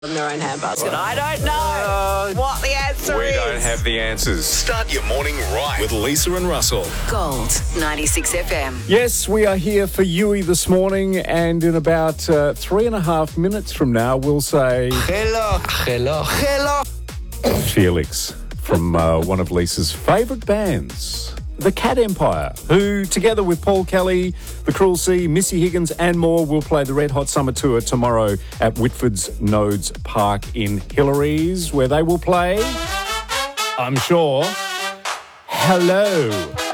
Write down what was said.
in their own handbasket. I don't know what the answer is. We don't have the answers. Start your morning right with Lisa and Russell. Gold 96 FM. Yes, we are here for Yui this morning, and in about 3.5 minutes from now, we'll say Hello. Felix from one of Lisa's favourite bands, the Cat Empire, who, together with Paul Kelly, The Cruel Sea, Missy Higgins and more, will play the Red Hot Summer Tour tomorrow at Whitford's Nodes Park in Hillary's, where they will play, I'm sure, Hello.